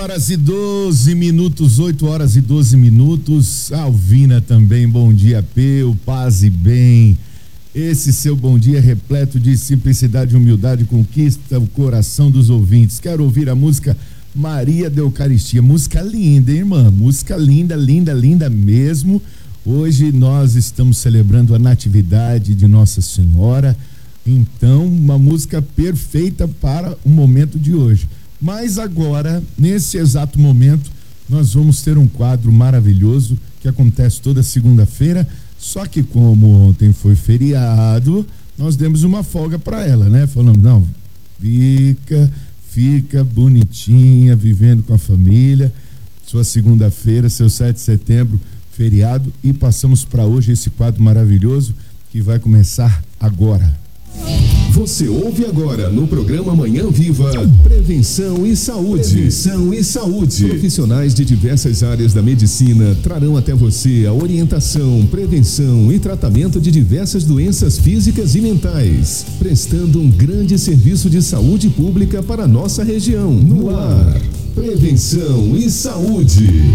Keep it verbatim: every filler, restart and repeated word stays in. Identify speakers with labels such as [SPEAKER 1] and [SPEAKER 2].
[SPEAKER 1] Horas e doze minutos, oito horas e doze minutos. Alvina também, bom dia, Peu, paz e bem. Esse seu bom dia repleto de simplicidade e humildade conquista o coração dos ouvintes. Quero ouvir a música Maria da Eucaristia, música linda, hein, irmã? Música linda, linda, linda mesmo. Hoje nós estamos celebrando a natividade de Nossa Senhora, então uma música perfeita para o momento de hoje. Mas agora, nesse exato momento, nós vamos ter um quadro maravilhoso que acontece toda segunda-feira, só que como ontem foi feriado, nós demos uma folga para ela, né? Falando, não, fica, fica bonitinha, vivendo com a família, sua segunda-feira, seu sete de setembro, feriado, e passamos para hoje esse quadro maravilhoso que vai começar agora.
[SPEAKER 2] Você ouve agora no programa Manhã Viva Prevenção e Saúde. Prevenção e Saúde. Profissionais de diversas áreas da medicina trarão até você a orientação, prevenção e tratamento de diversas doenças físicas e mentais, prestando um grande serviço de saúde pública para a nossa região. No ar, Prevenção e Saúde.